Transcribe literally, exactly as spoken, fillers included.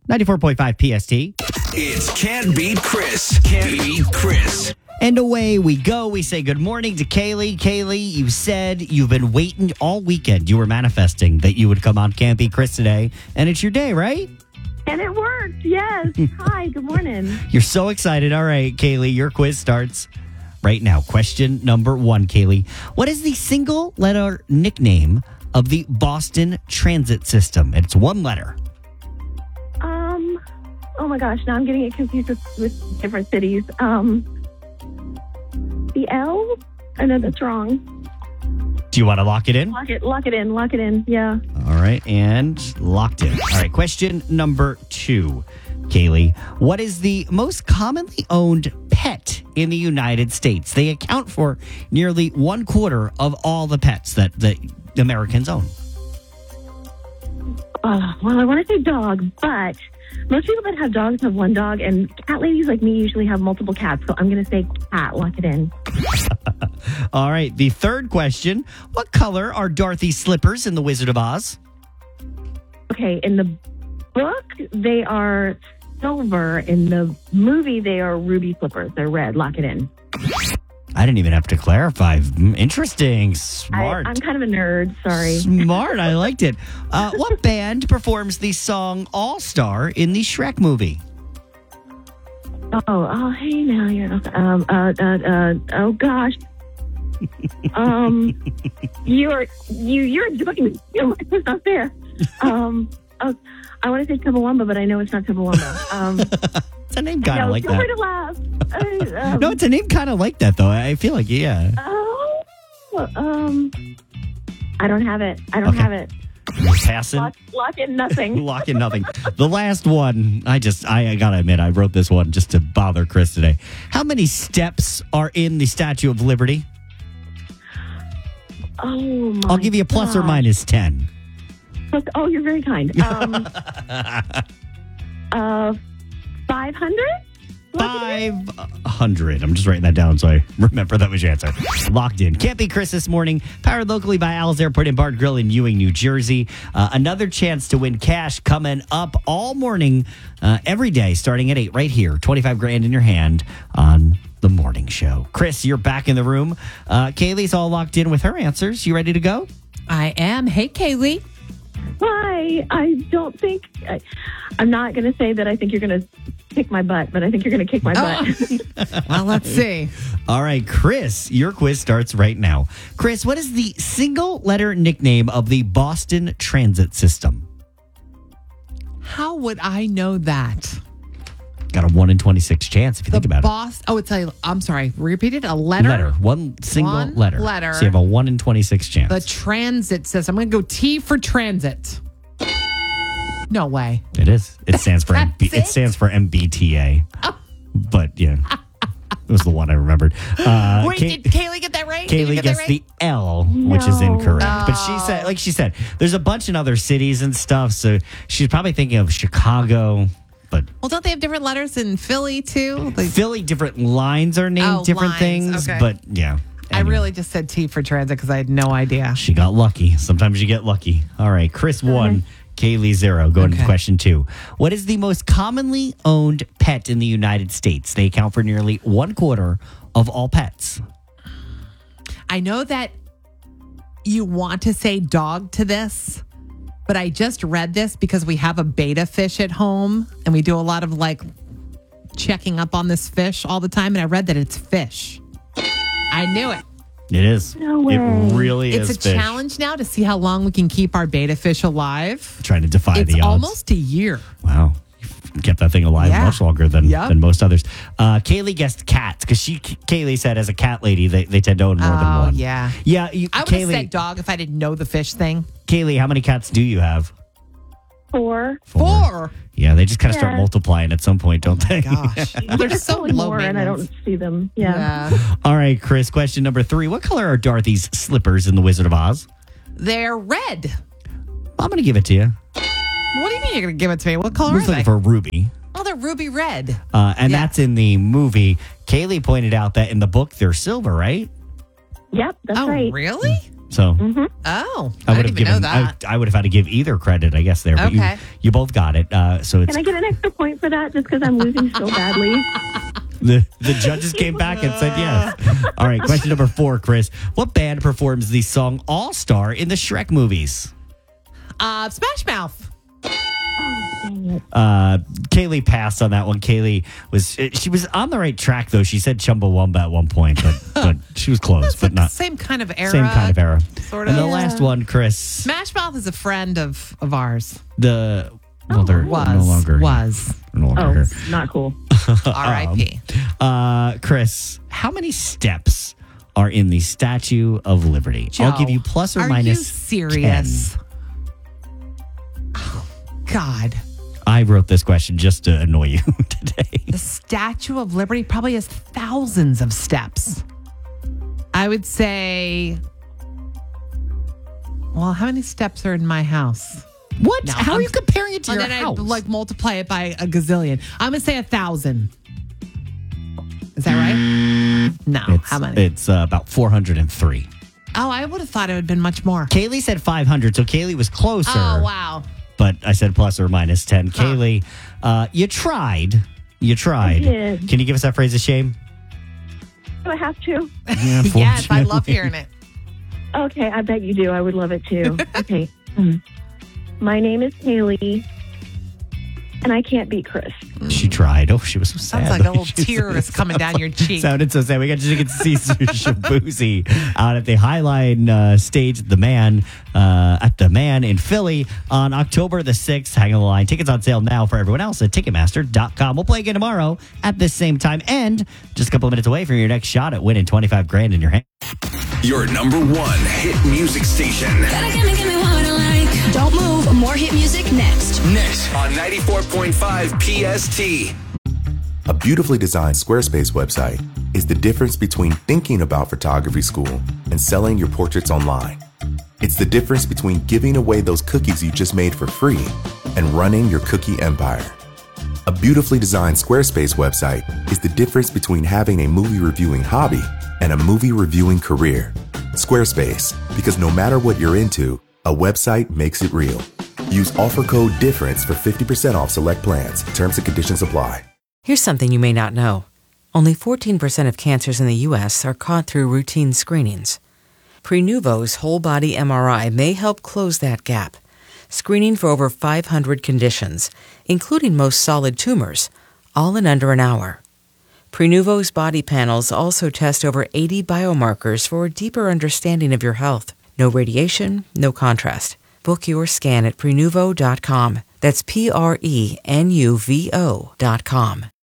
ninety-four point five P S T. It's Can't Beat Chris. Can't Beat Chris. And away we go. We say good morning to Kaylee. Kaylee, you said you've been waiting all weekend. You were manifesting that you would come on Can't Beat Chris today. And it's your day, right? And it worked, yes. Hi, good morning. You're so excited. All right, Kaylee, your quiz starts right now. Question number one, Kaylee. What is the single letter nickname of the Boston Transit System? It's one letter. Um, oh my gosh, now I'm getting it confused with, with different cities. Um, the L? I know that's wrong. Do you want to lock it in? Lock it, lock it in, lock it in, yeah. All right, and locked in. All right, question number two, Kaylee. What is the most commonly owned pet in the United States? They account for nearly one quarter of all the pets that, that Americans own. Uh, well, I want to say dog, but most people that have dogs have one dog, and cat ladies like me usually have multiple cats, so I'm going to say cat, lock it in. All right, the third question. What color are Dorothy's slippers in The Wizard of Oz? Okay, in the book, they are silver. In the movie, they are ruby slippers. They're red. Lock it in. I didn't even have to clarify. Mm, Interesting. Smart. I, I'm kind of a nerd. Sorry. Smart. I liked it. Uh, what band performs the song All Star in the Shrek movie? Oh, oh, hey, now you're, um, uh, uh, uh, oh gosh. um, you're, you, you're joking. It's not fair. Um, oh, I want to say Chumbawamba, but I know it's not Chumbawamba. Um, it's a name kind of like feel that. free to laugh. Uh, um, No, it's a name kind of like that, though. I feel like, yeah. Oh, um, I don't have it. I don't Okay. have it. You're passing. Lock, lock in nothing. Lock in nothing. The last one, I just, I, I gotta admit, I wrote this one just to bother Chris today. How many steps are in the Statue of Liberty? Oh, my I'll give you a plus or gosh. minus ten. Oh, you're very kind. Um, uh, five hundred? five hundred. I'm just writing that down so I remember that was your answer. Locked in. Can't Be Chris this morning. Powered locally by Al's Airport and Bar Grill in Ewing, New Jersey. Uh, another chance to win cash coming up all morning, uh, every day, starting at eight, right here. twenty-five grand in your hand on the morning show. Chris, you're back in the room. Uh, Kaylee's all locked in with her answers. You ready to go? I am. Hey, Kaylee. Hi. I don't think, I, I'm not going to say that I think you're going to kick my butt, but I think you're going to kick my butt. Well, let's see. All right, Chris, your quiz starts right now. Chris, what is the single letter nickname of the Boston Transit System? How would I know that? Got a one in twenty-six chance if you The think about boss. Oh, it's a. I'm sorry. Repeat it. A it. letter. Letter. One single One letter. letter. So you have a one in twenty-six chance. The transit system. I'm going to go T for transit. No way. It is. It stands for M B, That's it stands for M B T A. Oh. But yeah, it was the one I remembered. Uh, Wait, Kay- did Kaylee get that right? Did you Kaylee get gets that right? the L, which is No. incorrect. But she said, like she said, there's a bunch in other cities and stuff. So she's probably thinking of Chicago. But Well, don't they have different letters in Philly too? Like, Philly, different lines are named Oh, different lines, things. okay. But yeah. I Anyway, really just said T for transit because I had no idea. She got lucky. Sometimes you get lucky. All right. Chris one, Kaylee zero. Going to Okay. question two. What is the most commonly owned pet in the United States? They account for nearly one quarter of all pets. I know that you want to say dog to this, but I just read this because we have a beta fish at home and we do a lot of like checking up on this fish all the time. And I read that it's fish. I knew it. It is. No way. It really It's is. a fish. challenge now to see how long we can keep our beta fish alive. Trying to defy It's the odds. almost a year. Wow. You've kept that thing alive Yeah. much longer than, Yep. than most others. Uh, Kaylee guessed cats because she Kaylee said as a cat lady they, they tend to own more than Oh, one. yeah. Yeah. You, I would have Kaylee, said dog if I didn't know the fish thing. Kaylee, how many cats do you have? Four. Four. Yeah, they just kind of start Yeah. multiplying at some point, don't they? Gosh. They're There's so probably low more, and I don't maintenance. see them. Yeah. Yeah. All right, Chris, question number three. What color are Dorothy's slippers in The Wizard of Oz? They're red. I'm going to give it to you. What do you mean you're going to give it to me? What color I are was they? looking for ruby. Oh, they're ruby red. Uh, and Yeah. that's in the movie. Kaylee pointed out that in the book, they're silver, right? Yep, that's Oh, right. really? So Oh, I I, would didn't have even given. know that. I, I would have had to give either credit, I guess. There, but Okay. you, you both got it. Uh, so it's Can I get an extra point for that just because I'm losing so badly? the the judges came back and said yes. All right, question number four, Chris. What band performs the song "All Star" in the Shrek movies? Uh, Smash Mouth. Uh, Kaylee passed on that one. Kaylee was she was on the right track though. She said Chumbawamba at one point, but but she was close, but not Same kind of era. same kind of era. Sort And the of. last one, Chris. Smash Mouth is a friend of, of ours. The well, they're Was. no longer Was. no longer Oh, here. not cool. R I P Uh, Chris, how many steps are in the Statue of Liberty? I'll Joe, give you plus or are minus you serious? Oh, God. ten. I wrote this question just to annoy you today. The Statue of Liberty probably has thousands of steps. I would say, well, how many steps are in my house? What? No, how are I'm- you comparing it to And your then house? I like multiply it by a gazillion. I'm gonna say a thousand. Is that right? No. it's How many? it's uh, about four hundred three. Oh, I would have thought it would have been much more. Kaylee said five hundred, so Kaylee was closer. Oh, wow. But I said plus or minus ten. Kaylee, uh, you tried. You tried. did. Can you give us that phrase of shame? Do I have to? Yeah, Yes, I love unfortunately. hearing it. Okay, I bet you do. I would love it too. Okay. Mm. My name is Kaylee, and I can't beat Chris. She tried. Oh, she was so sad. Sounds like a though. little She tear was is coming down your cheek. Sounded so sad. We got you to see Shabuzi out at the Highline uh, stage at the Man uh, at the Man in Philly on October the sixth. Hang on the line. Tickets on sale now for everyone else at Ticketmaster dot com. We'll play again tomorrow at this same time, and just a couple of minutes away from your next shot at winning twenty-five grand in your hand. Your number one hit music station. Gotta gimme, gimme what I like. Don't move. More hit music next. Next on ninety-four point five P S T. A beautifully designed Squarespace website is the difference between thinking about photography school and selling your portraits online. It's the difference between giving away those cookies you just made for free and running your cookie empire. A beautifully designed Squarespace website is the difference between having a movie reviewing hobby and a movie reviewing career. Squarespace, because no matter what you're into, a website makes it real. Use offer code DIFFERENCE for fifty percent off select plans. Terms and conditions apply. Here's something you may not know. Only fourteen percent of cancers in the U S are caught through routine screenings. Prenuvo's whole body M R I may help close that gap. Screening for over five hundred conditions, including most solid tumors, all in under an hour. Prenuvo's body panels also test over eighty biomarkers for a deeper understanding of your health. No radiation, no contrast. Book your scan at Prenuvo dot com. That's P R E N U V O dot com.